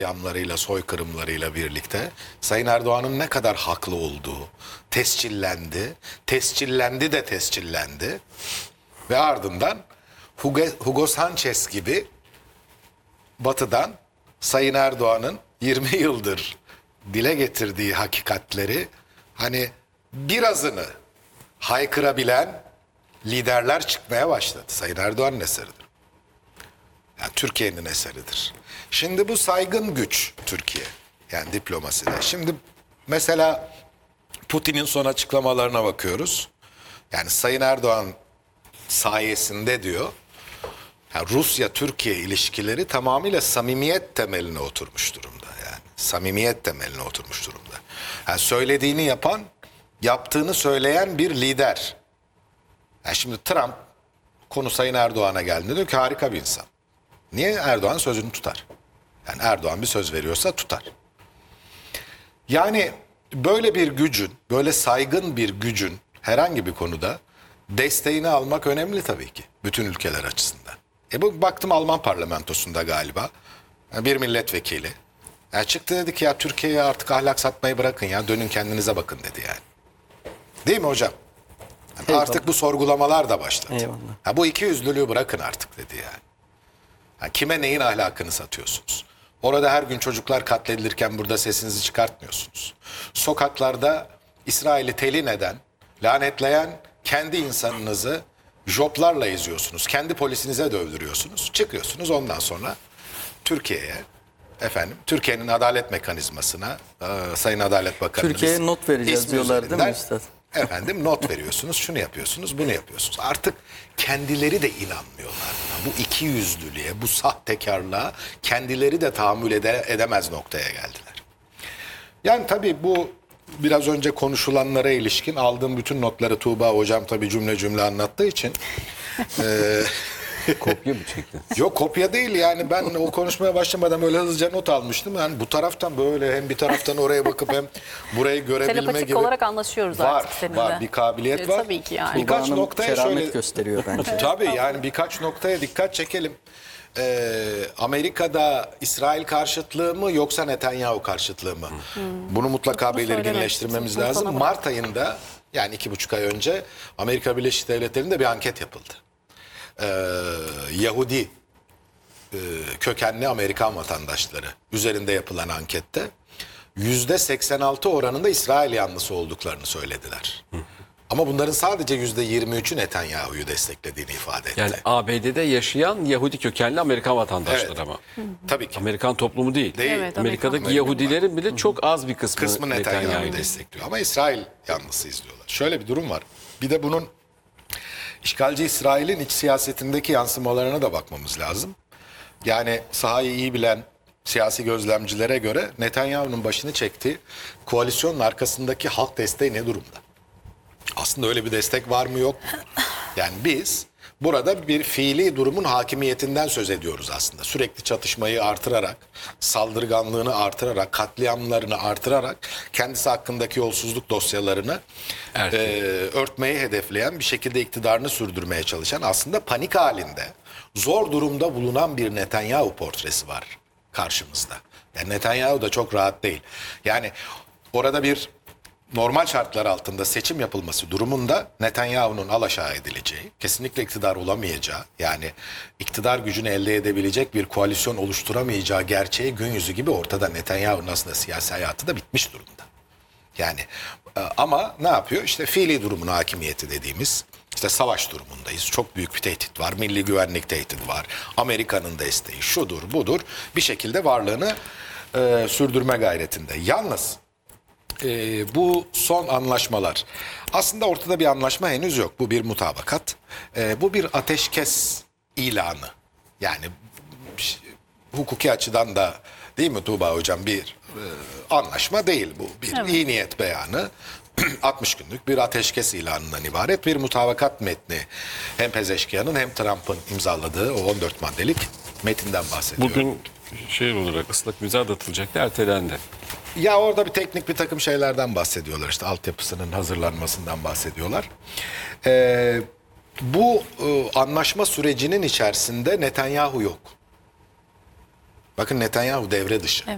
katliamlarıyla, soykırımlarıyla birlikte Sayın Erdoğan'ın ne kadar haklı olduğu tescillendi. Tescillendi de tescillendi. Ve ardından Hugo Sanchez gibi Batı'dan Sayın Erdoğan'ın 20 yıldır dile getirdiği hakikatleri hani birazını haykırabilen liderler çıkmaya başladı. Sayın Erdoğan'ın eseridir. Yani Türkiye'nin eseridir. Şimdi bu saygın güç Türkiye. Yani diplomaside. Şimdi mesela Putin'in son açıklamalarına bakıyoruz. Yani Sayın Erdoğan sayesinde diyor, yani Rusya-Türkiye ilişkileri tamamıyla samimiyet temeline oturmuş durumda. Yani samimiyet temeline oturmuş durumda. Yani söylediğini yapan, yaptığını söyleyen bir lider. Yani şimdi Trump konu Sayın Erdoğan'a geldiğinde diyor ki harika bir insan. Niye? Erdoğan sözünü tutar. Yani Erdoğan bir söz veriyorsa tutar. Yani böyle bir gücün, böyle saygın bir gücün herhangi bir konuda desteğini almak önemli tabii ki. Bütün ülkeler açısından. Bu baktım Alman parlamentosunda galiba bir milletvekili. Yani çıktı dedi ki ya Türkiye'ye artık ahlak satmayı bırakın ya dönün kendinize bakın dedi yani. Değil mi hocam? Yani artık bu sorgulamalar da başladı. Eyvallah. Ya bu ikiyüzlülüğü bırakın artık dedi yani. Yani kime neyin ahlakını satıyorsunuz? Orada her gün çocuklar katledilirken burada sesinizi çıkartmıyorsunuz. Sokaklarda İsrail'i telin eden, lanetleyen kendi insanınızı joplarla eziyorsunuz. Kendi polisinize dövdürüyorsunuz. Çıkıyorsunuz ondan sonra Türkiye'ye, Türkiye'nin adalet mekanizmasına, Sayın Adalet Bakanı'nın Türkiye'ye not vereceğiz ismi diyorlar değil mi üzerinden, üstad? not veriyorsunuz, şunu yapıyorsunuz, bunu yapıyorsunuz. Artık kendileri de inanmıyorlar buna. Bu ikiyüzlülüğe, bu sahtekarlığa kendileri de tahammül edemez noktaya geldiler. Yani tabii bu biraz önce konuşulanlara ilişkin aldığım bütün notları Tuğba hocam tabii cümle cümle anlattığı için Kopya mı çektin? yok kopya değil yani ben o konuşmaya başlamadan böyle hızlıca not almıştım. Yani bu taraftan böyle hem bir taraftan oraya bakıp hem burayı görebilme Telepatik gibi. olarak anlaşıyoruz Var, artık seninle. var bir kabiliyet var. Tabii ki yani. Birkaç Tuğba Hanım noktaya keramet şöyle gösteriyor bence. tabii yani birkaç noktaya dikkat çekelim. Amerika'da İsrail karşıtlığı mı yoksa Netanyahu karşıtlığı mı? Bunu mutlaka Bunu belirginleştirmemiz söylemek için lazım. sana Mart ayında yani 2,5 ay önce Amerika Birleşik Devletleri'nde bir anket yapıldı. Yahudi kökenli Amerikan vatandaşları üzerinde yapılan ankette %86 oranında İsrail yanlısı olduklarını söylediler. Ama bunların sadece %23'ü Netanyahu'yu desteklediğini ifade etti. Yani ABD'de yaşayan Yahudi kökenli Amerikan vatandaşları Evet. ama. Tabii ki. Amerikan toplumu değil. Değil. Evet, Amerika'daki Amerikan. Yahudilerin bile çok az bir Kısmı Netanyahu'yu Netanyahu'yu destekliyor. Ama İsrail yanlısı izliyorlar. Şöyle bir durum var. Bir de bunun işgalci İsrail'in iç siyasetindeki yansımalarına da bakmamız lazım. Yani sahayı iyi bilen siyasi gözlemcilere göre Netanyahu'nun başını çektiği koalisyonun arkasındaki halk desteği ne durumda? Aslında öyle bir destek var mı yok mu? Yani biz burada bir fiili durumun hakimiyetinden söz ediyoruz aslında. Sürekli çatışmayı artırarak, saldırganlığını artırarak, katliamlarını artırarak kendisi hakkındaki yolsuzluk dosyalarını örtmeyi hedefleyen bir şekilde iktidarını sürdürmeye çalışan aslında panik halinde zor durumda bulunan bir Netanyahu portresi var karşımızda. Yani Netanyahu da çok rahat değil. Yani orada bir normal şartlar altında seçim yapılması durumunda Netanyahu'nun alaşağı edileceği, kesinlikle iktidar olamayacağı, yani iktidar gücünü elde edebilecek bir koalisyon oluşturamayacağı gerçeği gün yüzü gibi ortada. Netanyahu'nun aslında siyasi hayatı da bitmiş durumda. Yani ama ne yapıyor? İşte fiili durumun hakimiyeti dediğimiz, işte savaş durumundayız. Çok büyük bir tehdit var. Milli güvenlik tehdidi var. Amerika'nın desteği şudur budur. Bir şekilde varlığını sürdürme gayretinde. Yalnız bu son anlaşmalar aslında ortada bir anlaşma henüz yok. Bu bir mutabakat. Bu bir ateşkes ilanı. Yani hukuki açıdan da değil mi Tuğba hocam bir anlaşma değil bu. Bir iyi niyet beyanı. 60 günlük bir ateşkes ilanından ibaret bir mutabakat metni. Hem Pezeşkiyan'ın hem Trump'ın imzaladığı o 14 maddelik metinden bahsediyorum. Bugün olarak ıslak imza da atılacaktı, ertelendi. Ya orada bir teknik bir takım şeylerden bahsediyorlar. İşte altyapısının hazırlanmasından bahsediyorlar. Bu anlaşma sürecinin içerisinde Netanyahu yok. Bakın Netanyahu devre dışı. Evet.